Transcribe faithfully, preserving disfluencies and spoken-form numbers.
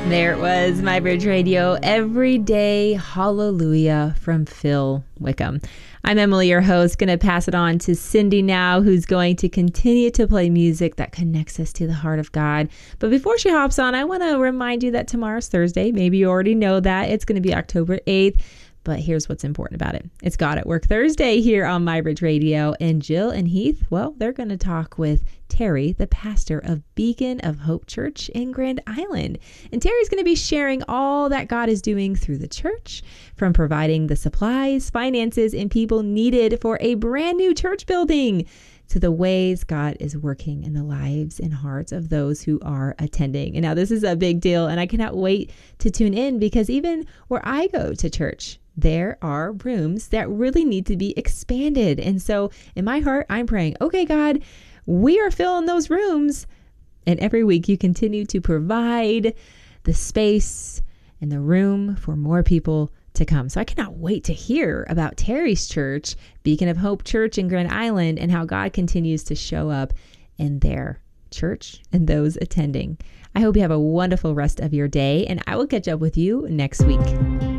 There it was, My Bridge Radio, Everyday Hallelujah from Phil Wickham. I'm Emily, your host, going to pass it on to Cindy now, who's going to continue to play music that connects us to the heart of God. But before she hops on, I want to remind you that tomorrow's Thursday. Maybe you already know that. It's going to be October eighth. But here's what's important about it. It's God at Work Thursday here on My Bridge Radio. And Jill and Heath, well, they're going to talk with Terry, the pastor of Beacon of Hope Church in Grand Island. And Terry's going to be sharing all that God is doing through the church, from providing the supplies, finances, and people needed for a brand new church building, to the ways God is working in the lives and hearts of those who are attending. And now this is a big deal, and I cannot wait to tune in, because even where I go to church, there are rooms that really need to be expanded. And so in my heart, I'm praying, okay, God, we are filling those rooms. And every week you continue to provide the space and the room for more people to come. So I cannot wait to hear about Terry's church, Beacon of Hope Church in Grand Island, and how God continues to show up in their church and those attending. I hope you have a wonderful rest of your day, and I will catch up with you next week.